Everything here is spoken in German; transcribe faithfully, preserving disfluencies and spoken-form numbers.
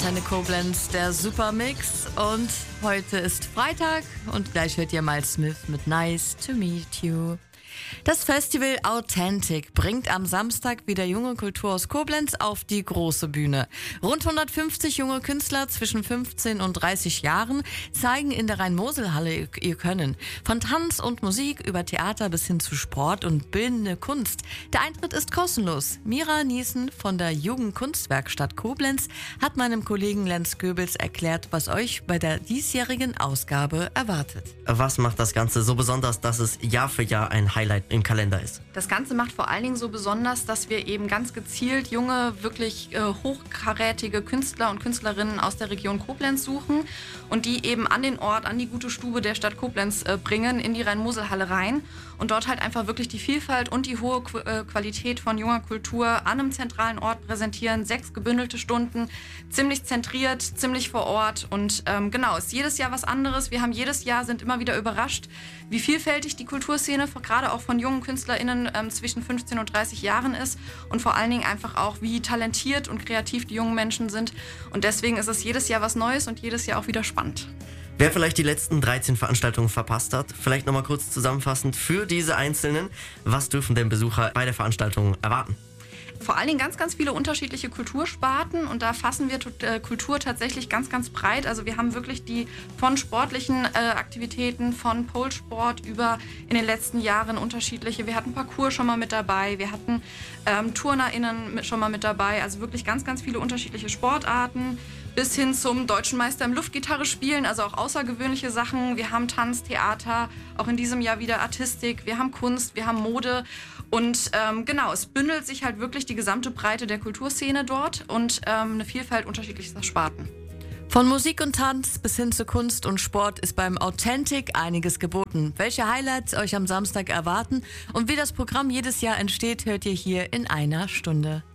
Antenne Koblenz, der Supermix. Und heute ist Freitag und gleich hört ihr Miles Smith mit Nice to Meet You. Das Festival Authentic bringt am Samstag wieder junge Kultur aus Koblenz auf die große Bühne. Rund hundertfünfzig junge Künstler zwischen fünfzehn und dreißig Jahren zeigen in der Rhein-Mosel-Halle ihr Können. Von Tanz und Musik über Theater bis hin zu Sport und bildende Kunst. Der Eintritt ist kostenlos. Mira Niesen von der Jugendkunstwerkstatt Koblenz hat meinem Kollegen Lenz Goebbels erklärt, was euch bei der diesjährigen Ausgabe erwartet. Was macht das Ganze so besonders, dass es Jahr für Jahr ein Highlight im Kalender ist? Das Ganze macht vor allen Dingen so besonders, dass wir eben ganz gezielt junge, wirklich äh, hochkarätige Künstler und Künstlerinnen aus der Region Koblenz suchen und die eben an den Ort, an die gute Stube der Stadt Koblenz äh, bringen, in die Rhein-Mosel-Halle rein und dort halt einfach wirklich die Vielfalt und die hohe Qu- äh, Qualität von junger Kultur an einem zentralen Ort präsentieren. Sechs gebündelte Stunden, ziemlich zentriert, ziemlich vor Ort und ähm, genau, ist jedes Jahr was anderes. Wir haben jedes Jahr, sind immer wieder überrascht, wie vielfältig die Kulturszene, gerade auch von jungen KünstlerInnen ähm, zwischen fünfzehn und dreißig Jahren ist und vor allen Dingen einfach auch, wie talentiert und kreativ die jungen Menschen sind. Und deswegen ist es jedes Jahr was Neues und jedes Jahr auch wieder spannend. Wer vielleicht die letzten dreizehn Veranstaltungen verpasst hat, vielleicht nochmal kurz zusammenfassend für diese einzelnen. Was dürfen denn Besucher bei der Veranstaltung erwarten? Vor allen Dingen ganz, ganz viele unterschiedliche Kultursparten und da fassen wir äh, Kultur tatsächlich ganz, ganz breit. Also wir haben wirklich die von sportlichen äh, Aktivitäten, von Polesport über in den letzten Jahren unterschiedliche. Wir hatten Parkour schon mal mit dabei, wir hatten ähm, TurnerInnen mit, schon mal mit dabei. Also wirklich ganz, ganz viele unterschiedliche Sportarten bis hin zum deutschen Meister im Luftgitarre spielen, also auch außergewöhnliche Sachen. Wir haben Tanz, Theater, auch in diesem Jahr wieder Artistik, wir haben Kunst, wir haben Mode und ähm, genau, es bündelt sich halt wirklich die gesamte Breite der Kulturszene dort und ähm, eine Vielfalt unterschiedlichster Sparten. Von Musik und Tanz bis hin zu Kunst und Sport ist beim Authentic einiges geboten. Welche Highlights euch am Samstag erwarten und wie das Programm jedes Jahr entsteht, hört ihr hier in einer Stunde.